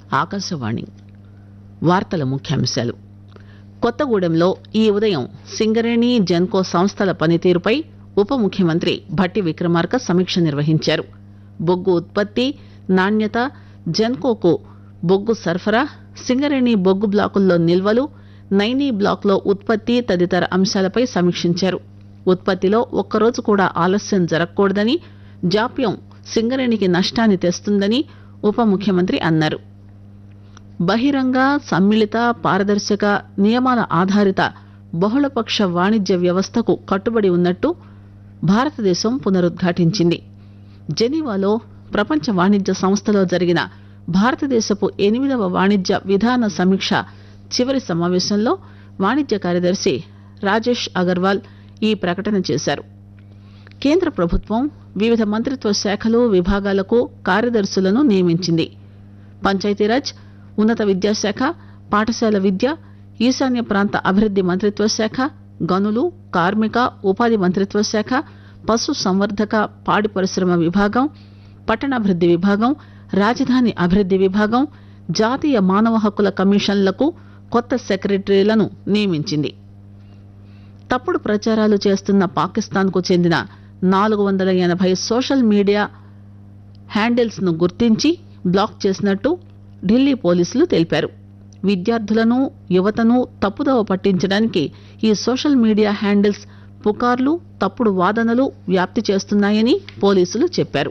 ఆకాశవాణి వార్తల ముఖ్యాంశాలు. కొత్తగూడెంలో ఈ ఉదయం సింగరేణి జెన్కో సంస్థల పనితీరుపై ఉప ముఖ్యమంత్రి భట్టి విక్రమార్క సమీక్ష నిర్వహించారు. బొగ్గు ఉత్పత్తి, నాణ్యత, జెన్కోకు బొగ్గు సరఫరా, సింగరేణి బొగ్గు బ్లాకుల్లో నిల్వలు, నైనీ బ్లాక్లో ఉత్పత్తి తదితర అంశాలపై సమీక్షించారు. ఉత్పత్తిలో ఒక్కరోజు కూడా ఆలస్యం జరగకూడదని, జాప్యం సింగరేణికి నష్టాన్ని తెస్తుందని ఉప ముఖ్యమంత్రి అన్నారు. బహిరంగ, సమ్మిళిత, పారదర్శక, నియమాల ఆధారిత బహుళపక్ష వాణిజ్య వ్యవస్థకు కట్టుబడి ఉన్నట్టు భారతదేశం పునరుద్ఘాటించింది. జెనీవాలో ప్రపంచ వాణిజ్య సంస్థలో జరిగిన భారతదేశపు 8వ వాణిజ్య విధాన సమీక్ష చివరి సమావేశంలో వాణిజ్య కార్యదర్శి రాజేష్ అగర్వాల్ ఈ ప్రకటన చేశారు. కేంద్ర ప్రభుత్వం వివిధ మంత్రిత్వ శాఖలు, విభాగాలకు కార్యదర్శులను నియమించింది. పంచాయతీరాజ్, ఉన్నత విద్యాశాఖ, పాఠశాల విద్య, ఈశాన్య ప్రాంత అభివృద్ది మంత్రిత్వ శాఖ, గనులు, కార్మిక, ఉపాధి మంత్రిత్వ శాఖ, పశు సంవర్ధక, పాడి పరిశ్రమ విభాగం, పట్టణాభివృద్ది విభాగం, రాజధాని అభివృద్ది విభాగం, జాతీయ మానవ హక్కుల కమిషన్లకు కొత్త సెక్రటరీలను నియమించింది. తప్పుడు ప్రచారాలు చేస్తున్న పాకిస్తాన్కు చెందిన 480 సోషల్ మీడియా హ్యాండిల్స్ ను గుర్తించి బ్లాక్ చేసినట్టు ఢిల్లీ పోలీసులు తెలిపారు. విద్యార్థులను, యువతను తప్పుదోవ పట్టించడానికి ఈ సోషల్ మీడియా హ్యాండిల్స్ పుకార్లు, తప్పుడు వాదనలు వ్యాప్తి చేస్తున్నాయని పోలీసులు చెప్పారు.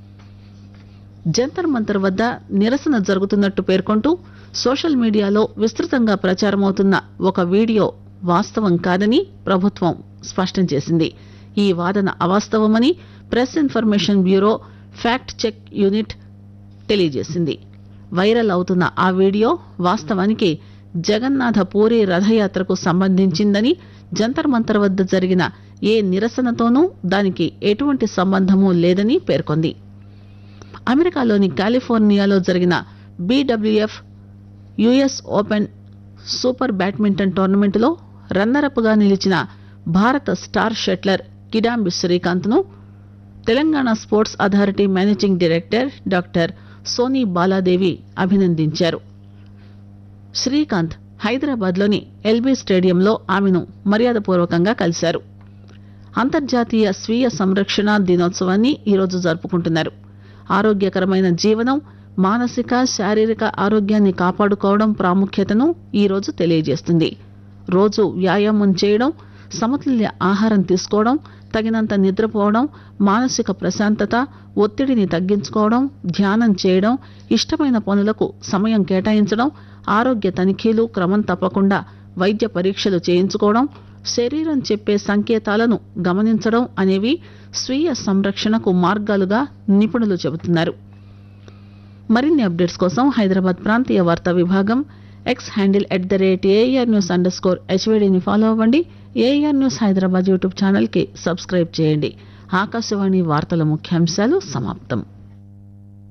జంతర్ మంతర్ వద్ద నిరసన జరుగుతున్నట్టు పేర్కొంటూ సోషల్ మీడియాలో విస్తృతంగా ప్రచారమవుతున్న ఒక వీడియో వాస్తవం కాదని ప్రభుత్వం స్పష్టం చేసింది. ఈ వాదన అవాస్తవమని press information bureau fact check unit తెలియజేసింది. వైరల్ అవుతున్న ఆ వీడియో వాస్తవానికి జగన్నాథ పూరి రథయాత్రకు సంబంధించిందని, జంతర్ మంతర్ వద్ద జరిగిన ఏ నిరసనతోనూ దానికి ఎటువంటి సంబంధమూ లేదని పేర్కొంది. అమెరికాలోని కాలిఫోర్నియాలో జరిగిన BWF US open super badminton టోర్నమెంటులో runner-up గా నిలిచిన భారత స్టార్ షట్లర్ కిడాంబి శ్రీకాంత్ ను Telangana sports authority managing director doctor Sony Baladevi అభినందించారు. శ్రీకాంత్ హైదరాబాద్లోని ఎల్బీ స్టేడియంలో ఆమెను మర్యాదపూర్వకంగా కలిశారు. అంతర్జాతీయ స్వీయ సంరక్షణ దినోత్సవాన్ని ఈరోజు జరుపుకుంటున్నారు. ఆరోగ్యకరమైన జీవనం, మానసిక, శారీరక ఆరోగ్యాన్ని కాపాడుకోవడం ప్రాముఖ్యతను ఈరోజు తెలియజేస్తుంది. రోజు వ్యాయామం చేయడం, సమతుల్య ఆహారం తీసుకోవడం, తగినంత నిద్రపోవడం, మానసిక ప్రశాంతత, ఒత్తిడిని తగ్గించుకోవడం, ధ్యానం చేయడం, ఇష్టమైన పనులకు సమయం కేటాయించడం, ఆరోగ్య తనిఖీలు, క్రమం తప్పకుండా వైద్య పరీక్షలు చేయించుకోవడం, శరీరం చెప్పే సంకేతాలను గమనించడం అనేవి స్వీయ సంరక్షణకు మార్గాలుగా నిపుణులు చెబుతున్నారు. మరిన్ని అప్డేట్స్ కోసం హైదరాబాద్ ప్రాంతీయ వార్తా విభాగం ఎక్స్ హ్యాండిల్ @ARNews_HVDని ఫాలో అవ్వండి. AR news Hyderabad YouTube channel కి సబ్స్క్రైబ్ చేయండి. ఆకాశవాణి వార్తల ముఖ్యాంశాలు సమాప్తం.